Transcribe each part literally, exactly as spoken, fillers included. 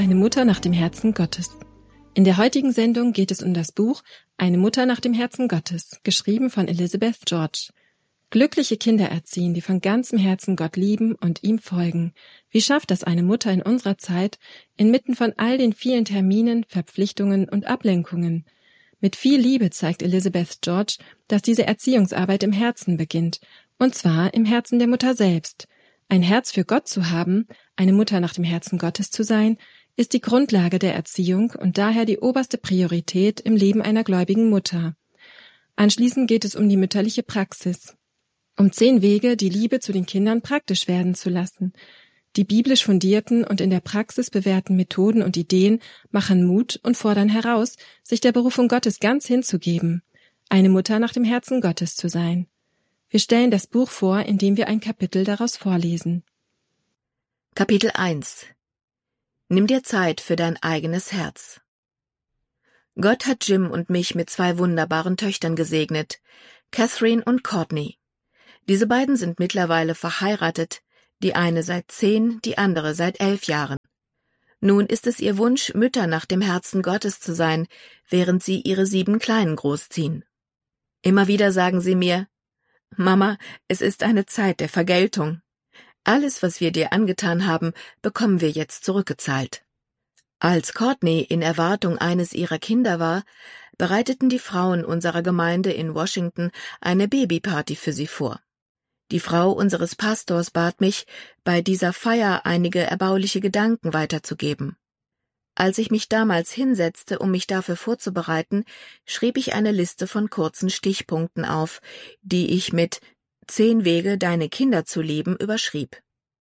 Eine Mutter nach dem Herzen Gottes. In der heutigen Sendung geht es um das Buch Eine Mutter nach dem Herzen Gottes, geschrieben von Elizabeth George. Glückliche Kinder erziehen, die von ganzem Herzen Gott lieben und ihm folgen. Wie schafft das eine Mutter in unserer Zeit, inmitten von all den vielen Terminen, Verpflichtungen und Ablenkungen? Mit viel Liebe zeigt Elizabeth George, dass diese Erziehungsarbeit im Herzen beginnt, und zwar im Herzen der Mutter selbst. Ein Herz für Gott zu haben, eine Mutter nach dem Herzen Gottes zu sein, ist die Grundlage der Erziehung und daher die oberste Priorität im Leben einer gläubigen Mutter. Anschließend geht es um die mütterliche Praxis, um zehn Wege, die Liebe zu den Kindern praktisch werden zu lassen. Die biblisch fundierten und in der Praxis bewährten Methoden und Ideen machen Mut und fordern heraus, sich der Berufung Gottes ganz hinzugeben, eine Mutter nach dem Herzen Gottes zu sein. Wir stellen das Buch vor, indem wir ein Kapitel daraus vorlesen. Kapitel eins. Nimm dir Zeit für dein eigenes Herz. Gott hat Jim und mich mit zwei wunderbaren Töchtern gesegnet, Catherine und Courtney. Diese beiden sind mittlerweile verheiratet, die eine seit zehn, die andere seit elf Jahren. Nun ist es ihr Wunsch, Mütter nach dem Herzen Gottes zu sein, während sie ihre sieben Kleinen großziehen. Immer wieder sagen sie mir: Mama, es ist eine Zeit der Vergeltung. Alles, was wir dir angetan haben, bekommen wir jetzt zurückgezahlt. Als Courtney in Erwartung eines ihrer Kinder war, bereiteten die Frauen unserer Gemeinde in Washington eine Babyparty für sie vor. Die Frau unseres Pastors bat mich, bei dieser Feier einige erbauliche Gedanken weiterzugeben. Als ich mich damals hinsetzte, um mich dafür vorzubereiten, schrieb ich eine Liste von kurzen Stichpunkten auf, die ich mit Zehn Wege, deine Kinder zu lieben überschrieb.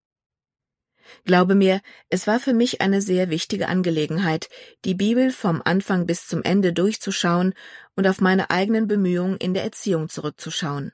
Glaube mir, es war für mich eine sehr wichtige Angelegenheit, die Bibel vom Anfang bis zum Ende durchzuschauen und auf meine eigenen Bemühungen in der Erziehung zurückzuschauen.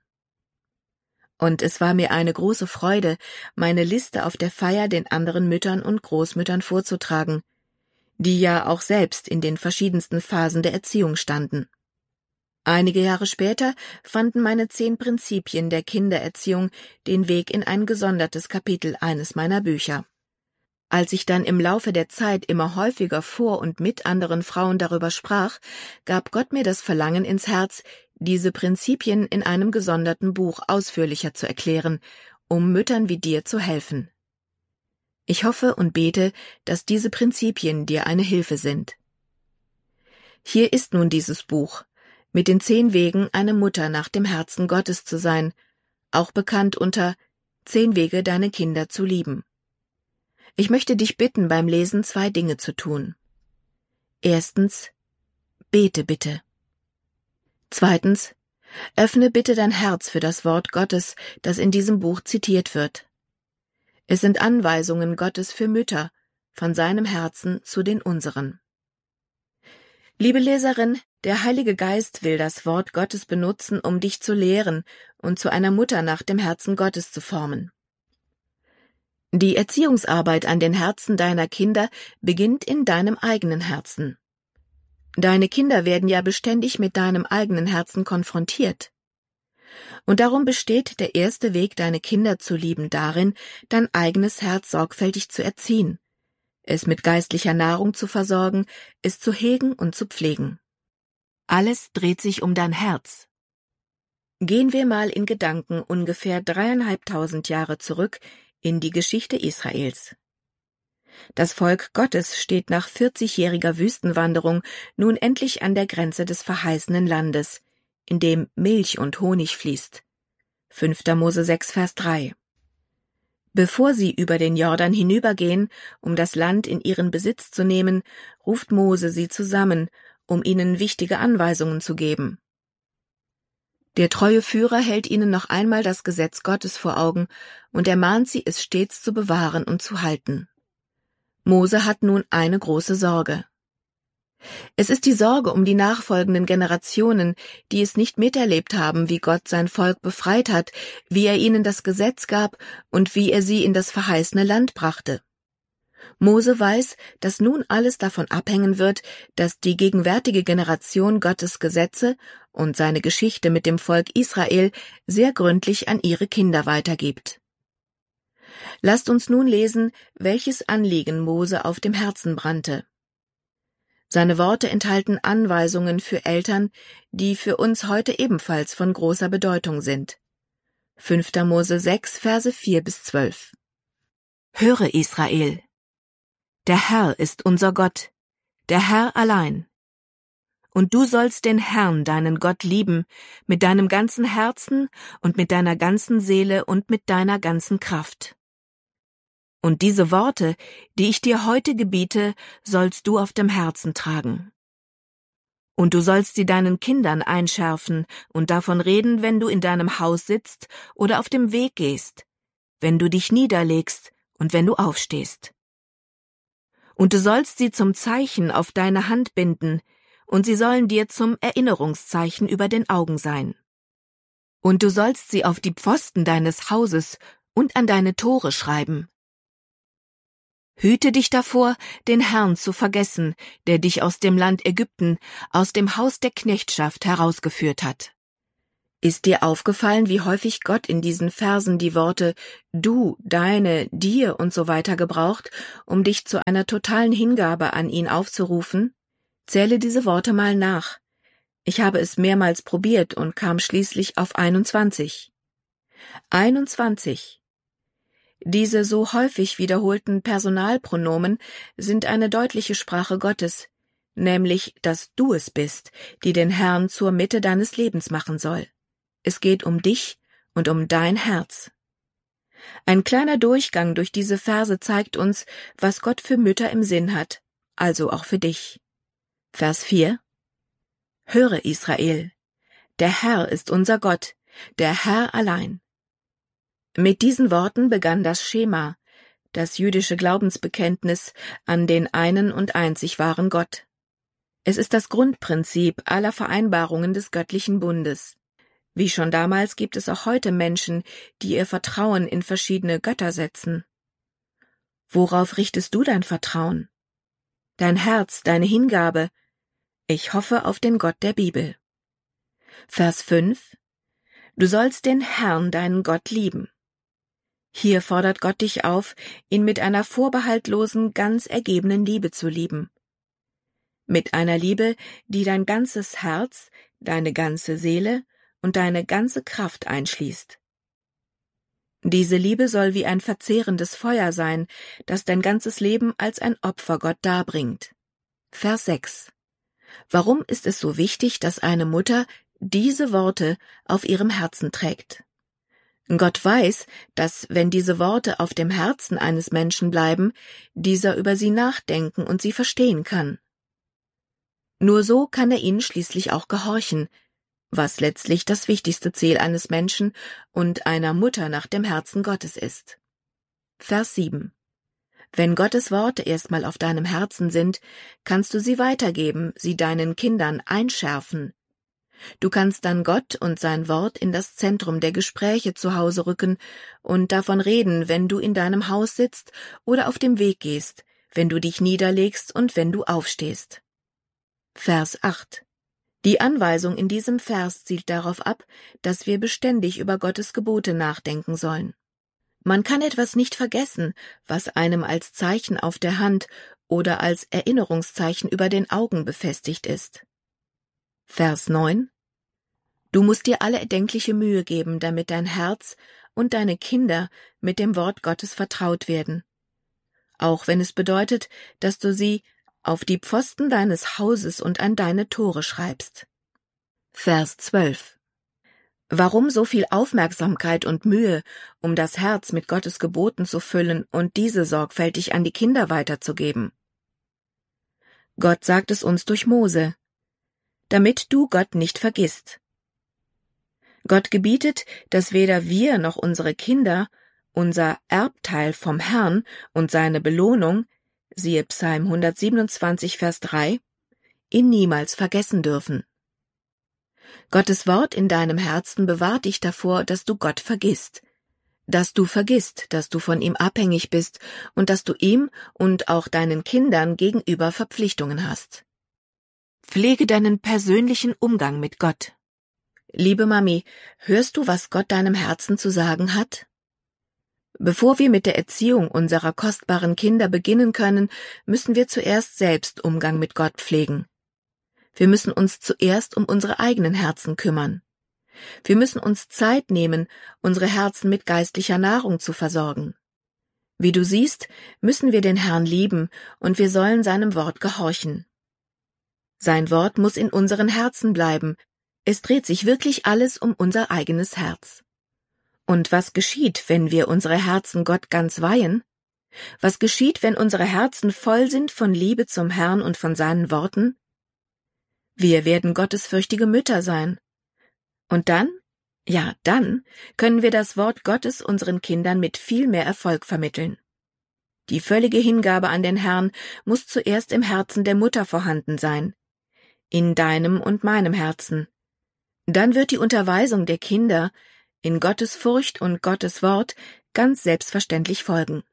Und es war mir eine große Freude, meine Liste auf der Feier den anderen Müttern und Großmüttern vorzutragen, die ja auch selbst in den verschiedensten Phasen der Erziehung standen. Einige Jahre später fanden meine zehn Prinzipien der Kindererziehung den Weg in ein gesondertes Kapitel eines meiner Bücher. Als ich dann im Laufe der Zeit immer häufiger vor und mit anderen Frauen darüber sprach, gab Gott mir das Verlangen ins Herz, diese Prinzipien in einem gesonderten Buch ausführlicher zu erklären, um Müttern wie dir zu helfen. Ich hoffe und bete, dass diese Prinzipien dir eine Hilfe sind. Hier ist nun dieses Buch, mit den zehn Wegen, eine Mutter nach dem Herzen Gottes zu sein, auch bekannt unter Zehn Wege, deine Kinder zu lieben. Ich möchte dich bitten, beim Lesen zwei Dinge zu tun. Erstens, bete bitte. Zweitens, öffne bitte dein Herz für das Wort Gottes, das in diesem Buch zitiert wird. Es sind Anweisungen Gottes für Mütter, von seinem Herzen zu den unseren. Liebe Leserin, der Heilige Geist will das Wort Gottes benutzen, um dich zu lehren und zu einer Mutter nach dem Herzen Gottes zu formen. Die Erziehungsarbeit an den Herzen deiner Kinder beginnt in deinem eigenen Herzen. Deine Kinder werden ja beständig mit deinem eigenen Herzen konfrontiert. Und darum besteht der erste Weg, deine Kinder zu lieben, darin, dein eigenes Herz sorgfältig zu erziehen, es mit geistlicher Nahrung zu versorgen, es zu hegen und zu pflegen. Alles dreht sich um dein Herz. Gehen wir mal in Gedanken ungefähr dreieinhalbtausend Jahre zurück in die Geschichte Israels. Das Volk Gottes steht nach vierzigjähriger Wüstenwanderung nun endlich an der Grenze des verheißenen Landes, in dem Milch und Honig fließt. fünfter Mose sechs, Vers drei. Bevor sie über den Jordan hinübergehen, um das Land in ihren Besitz zu nehmen, ruft Mose sie zusammen, um ihnen wichtige Anweisungen zu geben. Der treue Führer hält ihnen noch einmal das Gesetz Gottes vor Augen und ermahnt sie, es stets zu bewahren und zu halten. Mose hat nun eine große Sorge. Es ist die Sorge um die nachfolgenden Generationen, die es nicht miterlebt haben, wie Gott sein Volk befreit hat, wie er ihnen das Gesetz gab und wie er sie in das verheißene Land brachte. Mose weiß, dass nun alles davon abhängen wird, dass die gegenwärtige Generation Gottes Gesetze und seine Geschichte mit dem Volk Israel sehr gründlich an ihre Kinder weitergibt. Lasst uns nun lesen, welches Anliegen Mose auf dem Herzen brannte. Seine Worte enthalten Anweisungen für Eltern, die für uns heute ebenfalls von großer Bedeutung sind. fünfter Mose sechs, Verse vier bis zwölf. Höre, Israel! Der Herr ist unser Gott, der Herr allein. Und du sollst den Herrn, deinen Gott, lieben, mit deinem ganzen Herzen und mit deiner ganzen Seele und mit deiner ganzen Kraft. Und diese Worte, die ich dir heute gebiete, sollst du auf dem Herzen tragen. Und du sollst sie deinen Kindern einschärfen und davon reden, wenn du in deinem Haus sitzt oder auf dem Weg gehst, wenn du dich niederlegst und wenn du aufstehst. Und du sollst sie zum Zeichen auf deine Hand binden, und sie sollen dir zum Erinnerungszeichen über den Augen sein. Und du sollst sie auf die Pfosten deines Hauses und an deine Tore schreiben. Hüte dich davor, den Herrn zu vergessen, der dich aus dem Land Ägypten, aus dem Haus der Knechtschaft herausgeführt hat. Ist dir aufgefallen, wie häufig Gott in diesen Versen die Worte du, deine, dir und so weiter gebraucht, um dich zu einer totalen Hingabe an ihn aufzurufen? Zähle diese Worte mal nach. Ich habe es mehrmals probiert und kam schließlich auf einundzwanzig. einundzwanzig. Diese so häufig wiederholten Personalpronomen sind eine deutliche Sprache Gottes, nämlich, dass du es bist, die den Herrn zur Mitte deines Lebens machen soll. Es geht um dich und um dein Herz. Ein kleiner Durchgang durch diese Verse zeigt uns, was Gott für Mütter im Sinn hat, also auch für dich. Vers vier. Höre, Israel! Der Herr ist unser Gott, der Herr allein. Mit diesen Worten begann das Schema, das jüdische Glaubensbekenntnis an den einen und einzig wahren Gott. Es ist das Grundprinzip aller Vereinbarungen des göttlichen Bundes. Wie schon damals gibt es auch heute Menschen, die ihr Vertrauen in verschiedene Götter setzen. Worauf richtest du dein Vertrauen? Dein Herz, deine Hingabe? Ich hoffe auf den Gott der Bibel. Vers fünf. Du sollst den Herrn, deinen Gott, lieben. Hier fordert Gott dich auf, ihn mit einer vorbehaltlosen, ganz ergebenen Liebe zu lieben. Mit einer Liebe, die dein ganzes Herz, deine ganze Seele und deine ganze Kraft einschließt. Diese Liebe soll wie ein verzehrendes Feuer sein, das dein ganzes Leben als ein Opfer Gott darbringt. Vers sechs. Warum ist es so wichtig, dass eine Mutter diese Worte auf ihrem Herzen trägt? Gott weiß, dass, wenn diese Worte auf dem Herzen eines Menschen bleiben, dieser über sie nachdenken und sie verstehen kann. Nur so kann er ihnen schließlich auch gehorchen, was letztlich das wichtigste Ziel eines Menschen und einer Mutter nach dem Herzen Gottes ist. Vers sieben. Wenn Gottes Worte erstmal auf deinem Herzen sind, kannst du sie weitergeben, sie deinen Kindern einschärfen. Du kannst dann Gott und sein Wort in das Zentrum der Gespräche zu Hause rücken und davon reden, wenn du in deinem Haus sitzt oder auf dem Weg gehst, wenn du dich niederlegst und wenn du aufstehst. Vers acht. Die Anweisung in diesem Vers zielt darauf ab, dass wir beständig über Gottes Gebote nachdenken sollen. Man kann etwas nicht vergessen, was einem als Zeichen auf der Hand oder als Erinnerungszeichen über den Augen befestigt ist. Vers neun. Du musst dir alle erdenkliche Mühe geben, damit dein Herz und deine Kinder mit dem Wort Gottes vertraut werden. Auch wenn es bedeutet, dass du sie auf die Pfosten deines Hauses und an deine Tore schreibst. Vers zwölf. Warum so viel Aufmerksamkeit und Mühe, um das Herz mit Gottes Geboten zu füllen und diese sorgfältig an die Kinder weiterzugeben? Gott sagt es uns durch Mose, damit du Gott nicht vergisst. Gott gebietet, dass weder wir noch unsere Kinder unser Erbteil vom Herrn und seine Belohnung, siehe Psalm hundertsiebenundzwanzig, Vers drei, ihn niemals vergessen dürfen. Gottes Wort in deinem Herzen bewahrt dich davor, dass du Gott vergisst, dass du vergisst, dass du von ihm abhängig bist und dass du ihm und auch deinen Kindern gegenüber Verpflichtungen hast. Pflege deinen persönlichen Umgang mit Gott. Liebe Mami, hörst du, was Gott deinem Herzen zu sagen hat? Bevor wir mit der Erziehung unserer kostbaren Kinder beginnen können, müssen wir zuerst selbst Umgang mit Gott pflegen. Wir müssen uns zuerst um unsere eigenen Herzen kümmern. Wir müssen uns Zeit nehmen, unsere Herzen mit geistlicher Nahrung zu versorgen. Wie du siehst, müssen wir den Herrn lieben und wir sollen seinem Wort gehorchen. Sein Wort muss in unseren Herzen bleiben. Es dreht sich wirklich alles um unser eigenes Herz. Und was geschieht, wenn wir unsere Herzen Gott ganz weihen? Was geschieht, wenn unsere Herzen voll sind von Liebe zum Herrn und von seinen Worten? Wir werden gottesfürchtige Mütter sein. Und dann, ja, dann können wir das Wort Gottes unseren Kindern mit viel mehr Erfolg vermitteln. Die völlige Hingabe an den Herrn muss zuerst im Herzen der Mutter vorhanden sein, in deinem und meinem Herzen. Dann wird die Unterweisung der Kinder in Gottes Furcht und Gottes Wort ganz selbstverständlich folgen.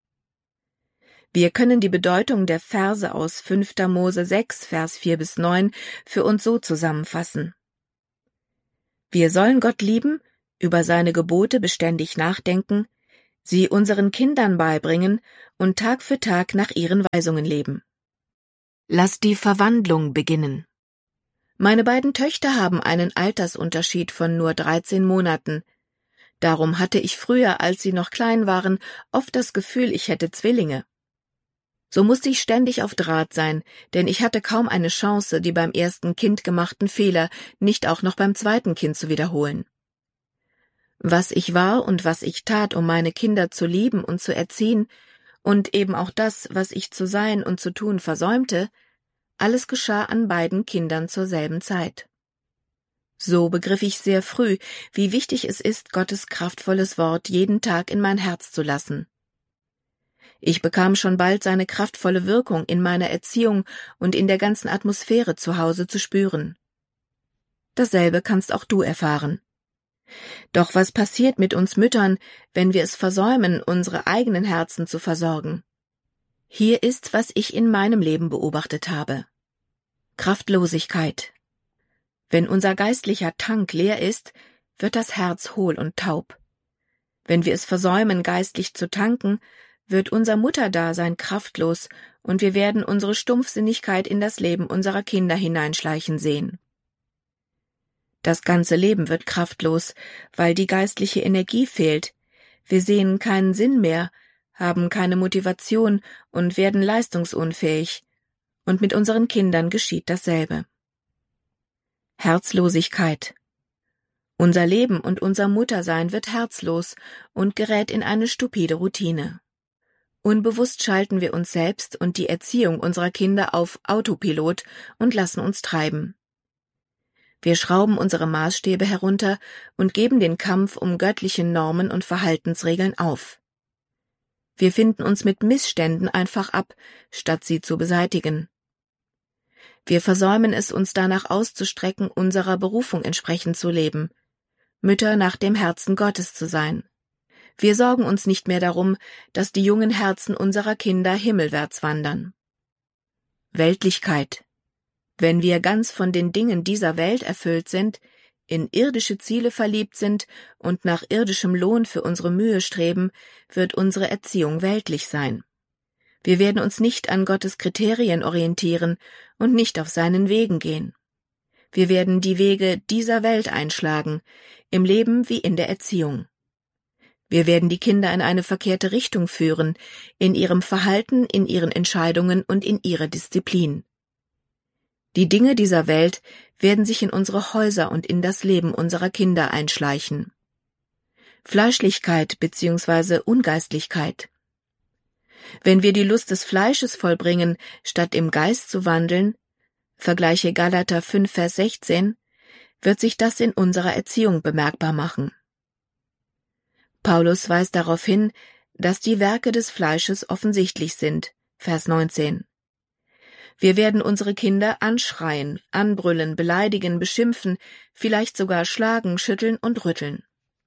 Wir können die Bedeutung der Verse aus fünfter Mose sechs, Vers vier bis neun für uns so zusammenfassen. Wir sollen Gott lieben, über seine Gebote beständig nachdenken, sie unseren Kindern beibringen und Tag für Tag nach ihren Weisungen leben. Lass die Verwandlung beginnen. Meine beiden Töchter haben einen Altersunterschied von nur dreizehn Monaten. Darum hatte ich früher, als sie noch klein waren, oft das Gefühl, ich hätte Zwillinge. So musste ich ständig auf Draht sein, denn ich hatte kaum eine Chance, die beim ersten Kind gemachten Fehler nicht auch noch beim zweiten Kind zu wiederholen. Was ich war und was ich tat, um meine Kinder zu lieben und zu erziehen, und eben auch das, was ich zu sein und zu tun versäumte, alles geschah an beiden Kindern zur selben Zeit. So begriff ich sehr früh, wie wichtig es ist, Gottes kraftvolles Wort jeden Tag in mein Herz zu lassen. Ich bekam schon bald seine kraftvolle Wirkung in meiner Erziehung und in der ganzen Atmosphäre zu Hause zu spüren. Dasselbe kannst auch du erfahren. Doch was passiert mit uns Müttern, wenn wir es versäumen, unsere eigenen Herzen zu versorgen? Hier ist, was ich in meinem Leben beobachtet habe. Kraftlosigkeit. Wenn unser geistlicher Tank leer ist, wird das Herz hohl und taub. Wenn wir es versäumen, geistlich zu tanken, wird unser Mutterdasein kraftlos und wir werden unsere Stumpfsinnigkeit in das Leben unserer Kinder hineinschleichen sehen. Das ganze Leben wird kraftlos, weil die geistliche Energie fehlt. Wir sehen keinen Sinn mehr, haben keine Motivation und werden leistungsunfähig. Und mit unseren Kindern geschieht dasselbe. Herzlosigkeit. Unser Leben und unser Muttersein wird herzlos und gerät in eine stupide Routine. Unbewusst schalten wir uns selbst und die Erziehung unserer Kinder auf Autopilot und lassen uns treiben. Wir schrauben unsere Maßstäbe herunter und geben den Kampf um göttliche Normen und Verhaltensregeln auf. Wir finden uns mit Missständen einfach ab, statt sie zu beseitigen. Wir versäumen es, uns danach auszustrecken, unserer Berufung entsprechend zu leben, Mütter nach dem Herzen Gottes zu sein. Wir sorgen uns nicht mehr darum, dass die jungen Herzen unserer Kinder himmelwärts wandern. Weltlichkeit. Wenn wir ganz von den Dingen dieser Welt erfüllt sind, in irdische Ziele verliebt sind und nach irdischem Lohn für unsere Mühe streben, wird unsere Erziehung weltlich sein. Wir werden uns nicht an Gottes Kriterien orientieren und nicht auf seinen Wegen gehen. Wir werden die Wege dieser Welt einschlagen, im Leben wie in der Erziehung. Wir werden die Kinder in eine verkehrte Richtung führen, in ihrem Verhalten, in ihren Entscheidungen und in ihrer Disziplin. Die Dinge dieser Welt werden sich in unsere Häuser und in das Leben unserer Kinder einschleichen. Fleischlichkeit bzw. Ungeistlichkeit. Wenn wir die Lust des Fleisches vollbringen, statt im Geist zu wandeln, vergleiche Galater fünf, Vers sechzehn, wird sich das in unserer Erziehung bemerkbar machen. Paulus weist darauf hin, dass die Werke des Fleisches offensichtlich sind, Vers neunzehn. Wir werden unsere Kinder anschreien, anbrüllen, beleidigen, beschimpfen, vielleicht sogar schlagen, schütteln und rütteln.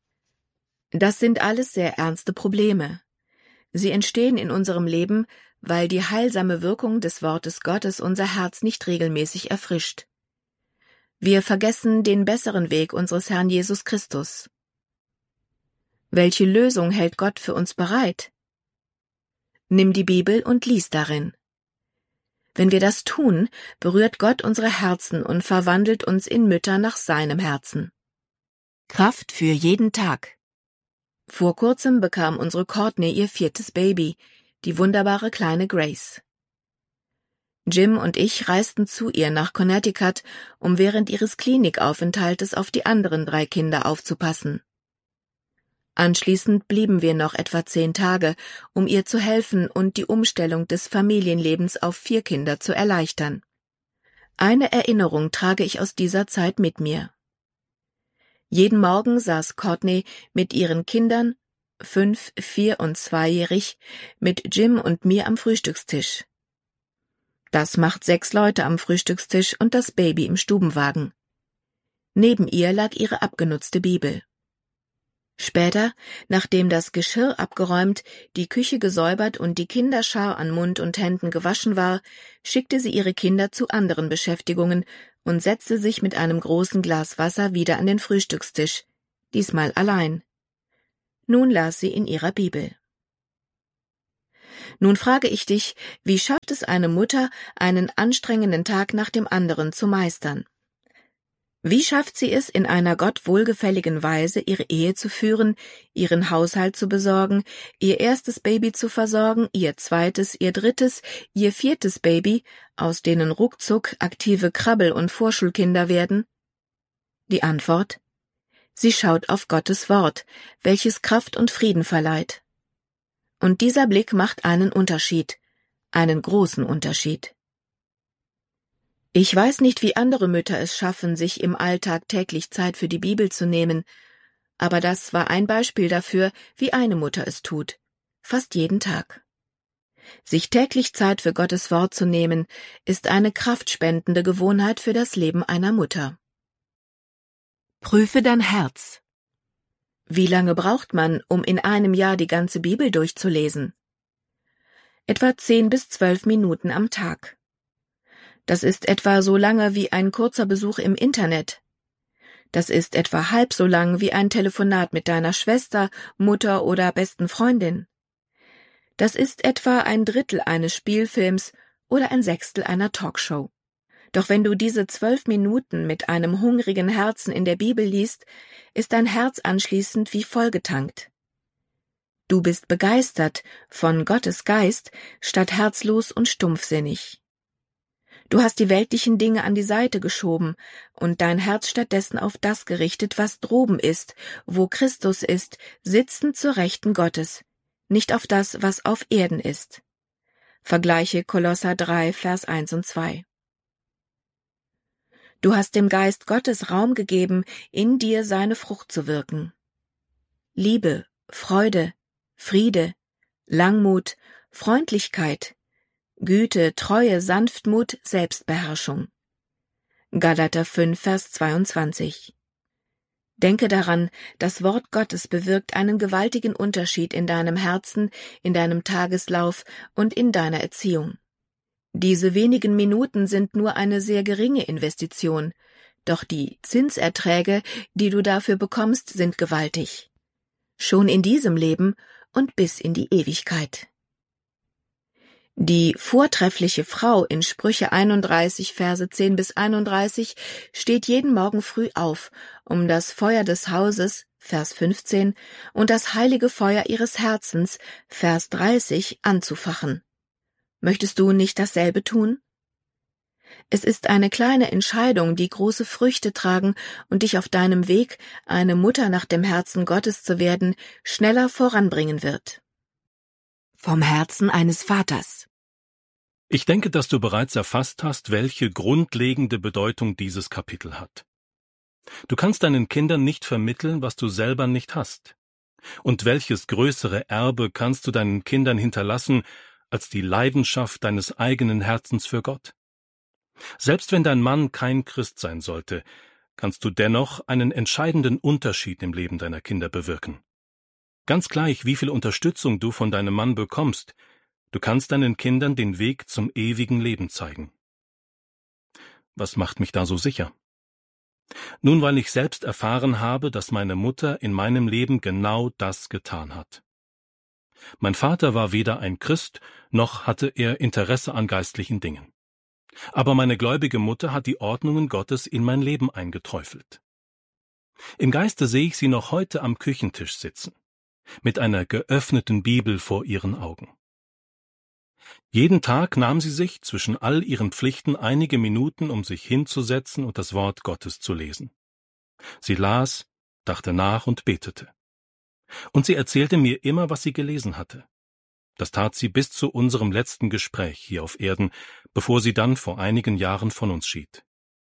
Das sind alles sehr ernste Probleme. Sie entstehen in unserem Leben, weil die heilsame Wirkung des Wortes Gottes unser Herz nicht regelmäßig erfrischt. Wir vergessen den besseren Weg unseres Herrn Jesus Christus. Welche Lösung hält Gott für uns bereit? Nimm die Bibel und lies darin. Wenn wir das tun, berührt Gott unsere Herzen und verwandelt uns in Mütter nach seinem Herzen. Kraft für jeden Tag. Vor kurzem bekam unsere Courtney ihr viertes Baby, die wunderbare kleine Grace. Jim und ich reisten zu ihr nach Connecticut, um während ihres Klinikaufenthaltes auf die anderen drei Kinder aufzupassen. Anschließend blieben wir noch etwa zehn Tage, um ihr zu helfen und die Umstellung des Familienlebens auf vier Kinder zu erleichtern. Eine Erinnerung trage ich aus dieser Zeit mit mir. Jeden Morgen saß Courtney mit ihren Kindern, fünf, vier und zweijährig, mit Jim und mir am Frühstückstisch. Das macht sechs Leute am Frühstückstisch und das Baby im Stubenwagen. Neben ihr lag ihre abgenutzte Bibel. Später, nachdem das Geschirr abgeräumt, die Küche gesäubert und die Kinderschar an Mund und Händen gewaschen war, schickte sie ihre Kinder zu anderen Beschäftigungen und setzte sich mit einem großen Glas Wasser wieder an den Frühstückstisch, diesmal allein. Nun las sie in ihrer Bibel. Nun frage ich dich, wie schafft es eine Mutter, einen anstrengenden Tag nach dem anderen zu meistern? Wie schafft sie es, in einer Gott wohlgefälligen Weise ihre Ehe zu führen, ihren Haushalt zu besorgen, ihr erstes Baby zu versorgen, ihr zweites, ihr drittes, ihr viertes Baby, aus denen ruckzuck aktive Krabbel- und Vorschulkinder werden? Die Antwort: Sie schaut auf Gottes Wort, welches Kraft und Frieden verleiht. Und dieser Blick macht einen Unterschied, einen großen Unterschied. Ich weiß nicht, wie andere Mütter es schaffen, sich im Alltag täglich Zeit für die Bibel zu nehmen, aber das war ein Beispiel dafür, wie eine Mutter es tut, fast jeden Tag. Sich täglich Zeit für Gottes Wort zu nehmen, ist eine kraftspendende Gewohnheit für das Leben einer Mutter. Prüfe dein Herz. Wie lange braucht man, um in einem Jahr die ganze Bibel durchzulesen? Etwa zehn bis zwölf Minuten am Tag. Das ist etwa so lange wie ein kurzer Besuch im Internet. Das ist etwa halb so lang wie ein Telefonat mit deiner Schwester, Mutter oder besten Freundin. Das ist etwa ein Drittel eines Spielfilms oder ein Sechstel einer Talkshow. Doch wenn du diese zwölf Minuten mit einem hungrigen Herzen in der Bibel liest, ist dein Herz anschließend wie vollgetankt. Du bist begeistert von Gottes Geist statt herzlos und stumpfsinnig. Du hast die weltlichen Dinge an die Seite geschoben und dein Herz stattdessen auf das gerichtet, was droben ist, wo Christus ist, sitzend zur Rechten Gottes, nicht auf das, was auf Erden ist. Vergleiche Kolosser drei, Vers eins und zwei. Du hast dem Geist Gottes Raum gegeben, in dir seine Frucht zu wirken. Liebe, Freude, Friede, Langmut, Freundlichkeit, Güte, Treue, Sanftmut, Selbstbeherrschung. Galater fünf, Vers zweiundzwanzig. Denke daran, das Wort Gottes bewirkt einen gewaltigen Unterschied in deinem Herzen, in deinem Tageslauf und in deiner Erziehung. Diese wenigen Minuten sind nur eine sehr geringe Investition, doch die Zinserträge, die du dafür bekommst, sind gewaltig. Schon in diesem Leben und bis in die Ewigkeit. Die vortreffliche Frau in Sprüche einunddreißig, Verse zehn bis einunddreißig steht jeden Morgen früh auf, um das Feuer des Hauses, Vers fünfzehn, und das heilige Feuer ihres Herzens, Vers dreißig, anzufachen. Möchtest du nicht dasselbe tun? Es ist eine kleine Entscheidung, die große Früchte tragen und dich auf deinem Weg, eine Mutter nach dem Herzen Gottes zu werden, schneller voranbringen wird. Vom Herzen eines Vaters. Ich denke, dass du bereits erfasst hast, welche grundlegende Bedeutung dieses Kapitel hat. Du kannst deinen Kindern nicht vermitteln, was du selber nicht hast. Und welches größere Erbe kannst du deinen Kindern hinterlassen, als die Leidenschaft deines eigenen Herzens für Gott? Selbst wenn dein Mann kein Christ sein sollte, kannst du dennoch einen entscheidenden Unterschied im Leben deiner Kinder bewirken. Ganz gleich, wie viel Unterstützung du von deinem Mann bekommst, du kannst deinen Kindern den Weg zum ewigen Leben zeigen. Was macht mich da so sicher? Nun, weil ich selbst erfahren habe, dass meine Mutter in meinem Leben genau das getan hat. Mein Vater war weder ein Christ, noch hatte er Interesse an geistlichen Dingen. Aber meine gläubige Mutter hat die Ordnungen Gottes in mein Leben eingeträufelt. Im Geiste sehe ich sie noch heute am Küchentisch sitzen, mit einer geöffneten Bibel vor ihren Augen. Jeden Tag nahm sie sich zwischen all ihren Pflichten einige Minuten, um sich hinzusetzen und das Wort Gottes zu lesen. Sie las, dachte nach und betete. Und sie erzählte mir immer, was sie gelesen hatte. Das tat sie bis zu unserem letzten Gespräch hier auf Erden, bevor sie dann vor einigen Jahren von uns schied.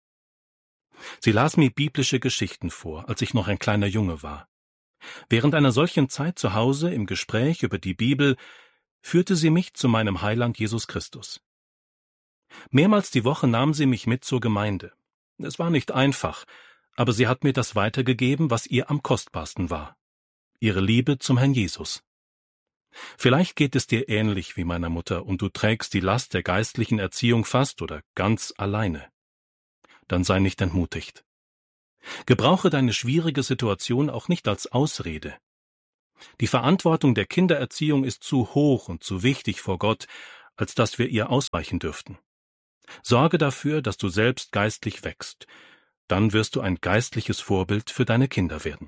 Sie las mir biblische Geschichten vor, als ich noch ein kleiner Junge war. Während einer solchen Zeit zu Hause im Gespräch über die Bibel führte sie mich zu meinem Heiland Jesus Christus. Mehrmals die Woche nahm sie mich mit zur Gemeinde. Es war nicht einfach, aber sie hat mir das weitergegeben, was ihr am kostbarsten war: ihre Liebe zum Herrn Jesus. Vielleicht geht es dir ähnlich wie meiner Mutter und du trägst die Last der geistlichen Erziehung fast oder ganz alleine. Dann sei nicht entmutigt. Gebrauche deine schwierige Situation auch nicht als Ausrede. Die Verantwortung der Kindererziehung ist zu hoch und zu wichtig vor Gott, als dass wir ihr ausweichen dürften. Sorge dafür, dass du selbst geistlich wächst. Dann wirst du ein geistliches Vorbild für deine Kinder werden.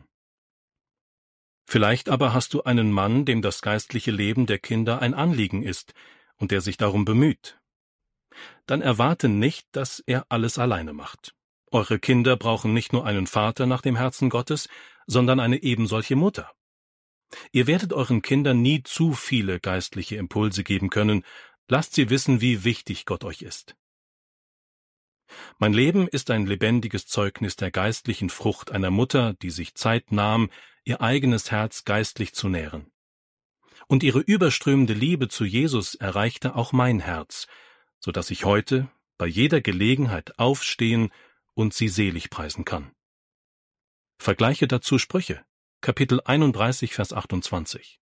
Vielleicht aber hast du einen Mann, dem das geistliche Leben der Kinder ein Anliegen ist und der sich darum bemüht. Dann erwarte nicht, dass er alles alleine macht. Eure Kinder brauchen nicht nur einen Vater nach dem Herzen Gottes, sondern eine ebensolche Mutter. Ihr werdet euren Kindern nie zu viele geistliche Impulse geben können. Lasst sie wissen, wie wichtig Gott euch ist. Mein Leben ist ein lebendiges Zeugnis der geistlichen Frucht einer Mutter, die sich Zeit nahm, ihr eigenes Herz geistlich zu nähren. Und ihre überströmende Liebe zu Jesus erreichte auch mein Herz, so dass ich heute bei jeder Gelegenheit aufstehen und sie selig preisen kann. Vergleiche dazu Sprüche, Kapitel einunddreißig, Vers achtundzwanzig.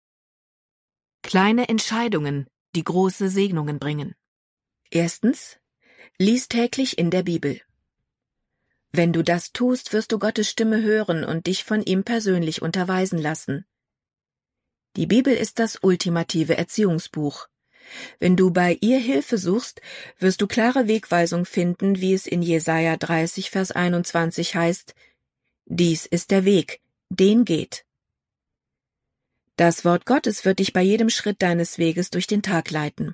Kleine Entscheidungen, die große Segnungen bringen. Erstens, lies täglich in der Bibel. Wenn du das tust, wirst du Gottes Stimme hören und dich von ihm persönlich unterweisen lassen. Die Bibel ist das ultimative Erziehungsbuch. Wenn du bei ihr Hilfe suchst, wirst du klare Wegweisung finden, wie es in Jesaja dreißig, Vers einundzwanzig heißt: Dies ist der Weg, den geht. Das Wort Gottes wird dich bei jedem Schritt deines Weges durch den Tag leiten.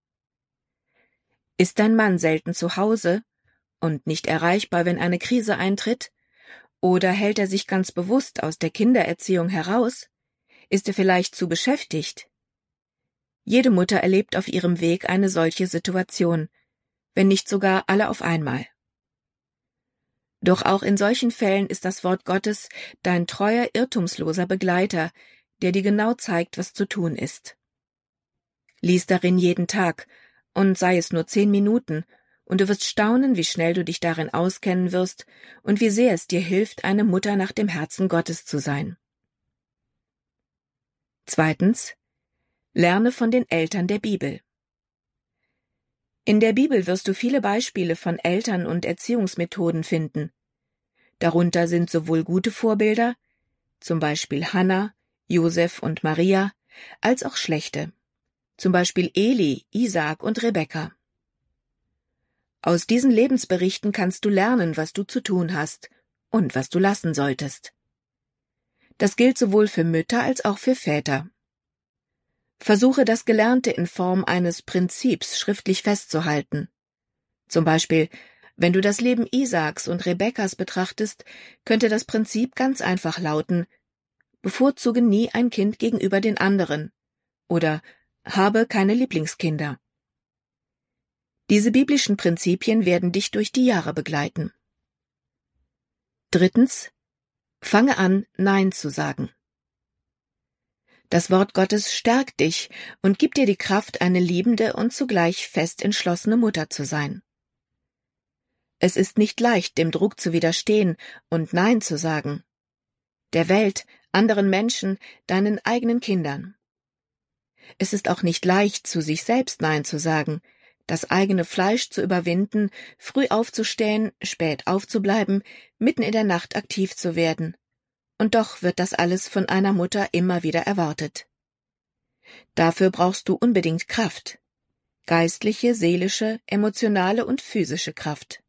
Ist dein Mann selten zu Hause und nicht erreichbar, wenn eine Krise eintritt? Oder hält er sich ganz bewusst aus der Kindererziehung heraus? Ist er vielleicht zu beschäftigt? Jede Mutter erlebt auf ihrem Weg eine solche Situation, wenn nicht sogar alle auf einmal. Doch auch in solchen Fällen ist das Wort Gottes dein treuer, irrtumsloser Begleiter, der dir genau zeigt, was zu tun ist. Lies darin jeden Tag, und sei es nur zehn Minuten, und du wirst staunen, wie schnell du dich darin auskennen wirst und wie sehr es dir hilft, eine Mutter nach dem Herzen Gottes zu sein. Zweitens, lerne von den Eltern der Bibel. In der Bibel wirst du viele Beispiele von Eltern und Erziehungsmethoden finden. Darunter sind sowohl gute Vorbilder, zum Beispiel Hannah, Josef und Maria, als auch schlechte, zum Beispiel Eli, Isaak und Rebekka. Aus diesen Lebensberichten kannst du lernen, was du zu tun hast und was du lassen solltest. Das gilt sowohl für Mütter als auch für Väter. Versuche das Gelernte in Form eines Prinzips schriftlich festzuhalten. Zum Beispiel, wenn du das Leben Isaaks und Rebekkas betrachtest, könnte das Prinzip ganz einfach lauten: Bevorzuge nie ein Kind gegenüber den anderen oder habe keine Lieblingskinder. Diese biblischen Prinzipien werden dich durch die Jahre begleiten. Drittens, fange an, Nein zu sagen. Das Wort Gottes stärkt dich und gibt dir die Kraft, eine liebende und zugleich fest entschlossene Mutter zu sein. Es ist nicht leicht, dem Druck zu widerstehen und Nein zu sagen. Der Welt, anderen Menschen, deinen eigenen Kindern. Es ist auch nicht leicht, zu sich selbst Nein zu sagen, das eigene Fleisch zu überwinden, früh aufzustehen, spät aufzubleiben, mitten in der Nacht aktiv zu werden. Und doch wird das alles von einer Mutter immer wieder erwartet. Dafür brauchst du unbedingt Kraft. Geistliche, seelische, emotionale und physische Kraft.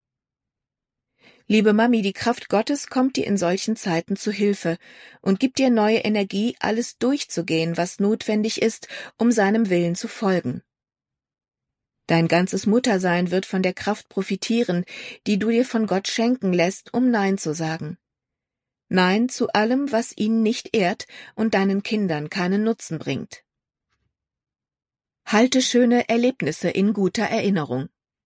Liebe Mami, die Kraft Gottes kommt dir in solchen Zeiten zu Hilfe und gibt dir neue Energie, alles durchzugehen, was notwendig ist, um seinem Willen zu folgen. Dein ganzes Muttersein wird von der Kraft profitieren, die du dir von Gott schenken lässt, um Nein zu sagen. Nein zu allem, was ihn nicht ehrt und deinen Kindern keinen Nutzen bringt. Halte schöne Erlebnisse in guter Erinnerung.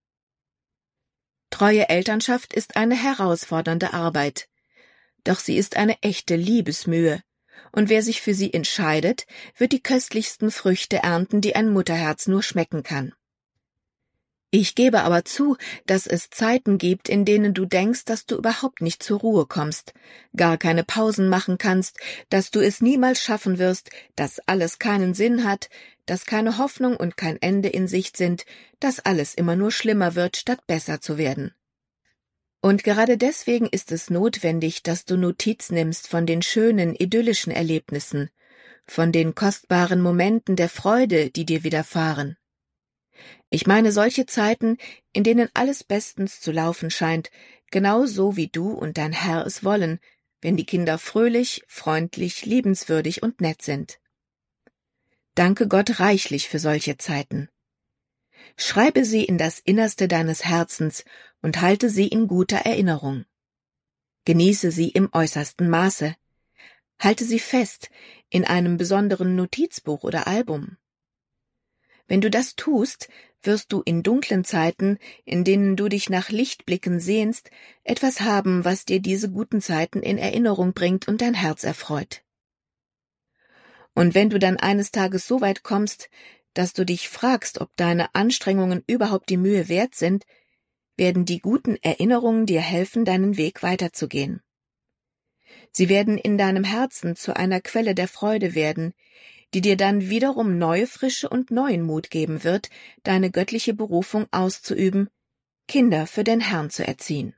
Treue Elternschaft ist eine herausfordernde Arbeit, doch sie ist eine echte Liebesmühe, und wer sich für sie entscheidet, wird die köstlichsten Früchte ernten, die ein Mutterherz nur schmecken kann. Ich gebe aber zu, dass es Zeiten gibt, in denen du denkst, dass du überhaupt nicht zur Ruhe kommst, gar keine Pausen machen kannst, dass du es niemals schaffen wirst, dass alles keinen Sinn hat, dass keine Hoffnung und kein Ende in Sicht sind, dass alles immer nur schlimmer wird, statt besser zu werden. Und gerade deswegen ist es notwendig, dass du Notiz nimmst von den schönen, idyllischen Erlebnissen, von den kostbaren Momenten der Freude, die dir widerfahren. Ich meine solche Zeiten, in denen alles bestens zu laufen scheint, genau so wie du und dein Herr es wollen, wenn die Kinder fröhlich, freundlich, liebenswürdig und nett sind. Danke Gott reichlich für solche Zeiten. Schreibe sie in das Innerste deines Herzens und halte sie in guter Erinnerung. Genieße sie im äußersten Maße. Halte sie fest in einem besonderen Notizbuch oder Album. Wenn du das tust, wirst du in dunklen Zeiten, in denen du dich nach Lichtblicken sehnst, etwas haben, was dir diese guten Zeiten in Erinnerung bringt und dein Herz erfreut. Und wenn du dann eines Tages so weit kommst, dass du dich fragst, ob deine Anstrengungen überhaupt die Mühe wert sind, werden die guten Erinnerungen dir helfen, deinen Weg weiterzugehen. Sie werden in deinem Herzen zu einer Quelle der Freude werden, die dir dann wiederum neue Frische und neuen Mut geben wird, deine göttliche Berufung auszuüben, Kinder für den Herrn zu erziehen.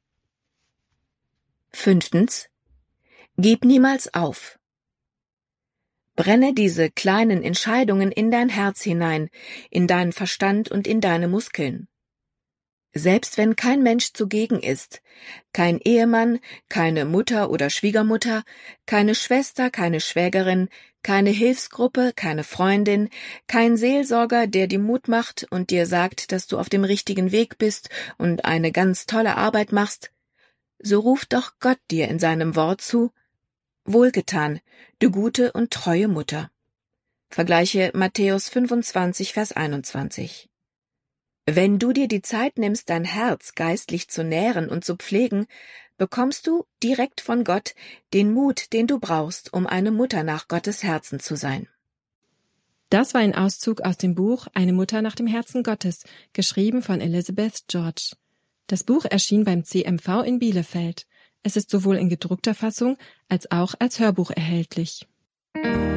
Fünftens. Gib niemals auf. Brenne diese kleinen Entscheidungen in dein Herz hinein, in deinen Verstand und in deine Muskeln. Selbst wenn kein Mensch zugegen ist, kein Ehemann, keine Mutter oder Schwiegermutter, keine Schwester, keine Schwägerin, keine Hilfsgruppe, keine Freundin, kein Seelsorger, der dir Mut macht und dir sagt, dass du auf dem richtigen Weg bist und eine ganz tolle Arbeit machst, so ruft doch Gott dir in seinem Wort zu: Wohlgetan, du gute und treue Mutter. Vergleiche Matthäus fünfundzwanzig, Vers einundzwanzig. Wenn du dir die Zeit nimmst, dein Herz geistlich zu nähren und zu pflegen, bekommst du direkt von Gott den Mut, den du brauchst, um eine Mutter nach Gottes Herzen zu sein. Das war ein Auszug aus dem Buch Eine Mutter nach dem Herzen Gottes, geschrieben von Elizabeth George. Das Buch erschien beim C M V in Bielefeld. Es ist sowohl in gedruckter Fassung als auch als Hörbuch erhältlich.